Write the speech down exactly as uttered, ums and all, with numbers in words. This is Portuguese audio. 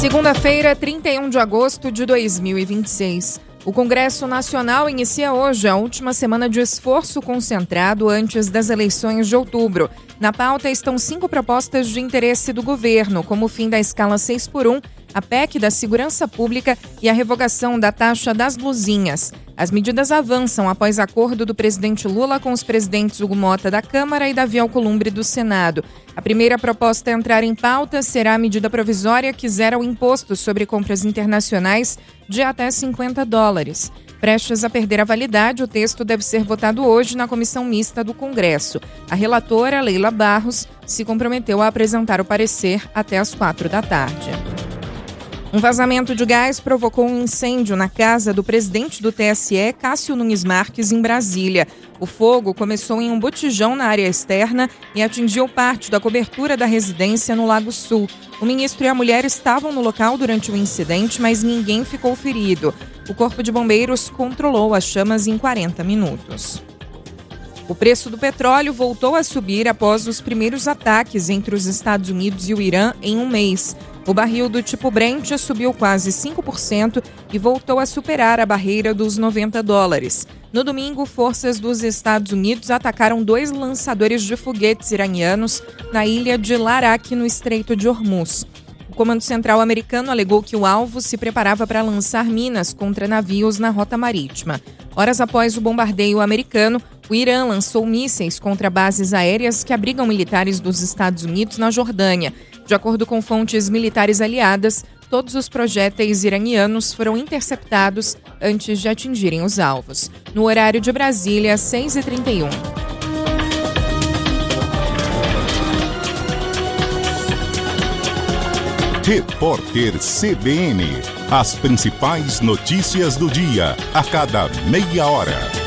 Segunda-feira, trinta e um de agosto de dois mil e vinte e seis. O Congresso Nacional inicia hoje a última semana de esforço concentrado antes das eleições de outubro. Na pauta estão cinco propostas de interesse do governo, como o fim da escala seis por um, a P E C da Segurança Pública e a revogação da taxa das blusinhas. As medidas avançam após acordo do presidente Lula com os presidentes Hugo Mota da Câmara e Davi Alcolumbre do Senado. A primeira proposta a entrar em pauta será a medida provisória que zera o imposto sobre compras internacionais de até cinquenta dólares. Prestes a perder a validade, o texto deve ser votado hoje na comissão mista do Congresso. A relatora, Leila Barros, se comprometeu a apresentar o parecer até às quatro da tarde. Um vazamento de gás provocou um incêndio na casa do presidente do T S E, Cássio Nunes Marques, em Brasília. O fogo começou em um botijão na área externa e atingiu parte da cobertura da residência no Lago Sul. O ministro e a mulher estavam no local durante o incidente, mas ninguém ficou ferido. O Corpo de Bombeiros controlou as chamas em quarenta minutos. O preço do petróleo voltou a subir após os primeiros ataques entre os Estados Unidos e o Irã em um mês. O barril do tipo Brent subiu quase cinco por cento e voltou a superar a barreira dos noventa dólares. No domingo, forças dos Estados Unidos atacaram dois lançadores de foguetes iranianos na ilha de Larak, no Estreito de Hormuz. O Comando Central americano alegou que o alvo se preparava para lançar minas contra navios na rota marítima. Horas após o bombardeio americano, o Irã lançou mísseis contra bases aéreas que abrigam militares dos Estados Unidos na Jordânia. De acordo com fontes militares aliadas, todos os projéteis iranianos foram interceptados antes de atingirem os alvos. No horário de Brasília, seis e trinta e um. Repórter C B N. As principais notícias do dia, a cada meia hora.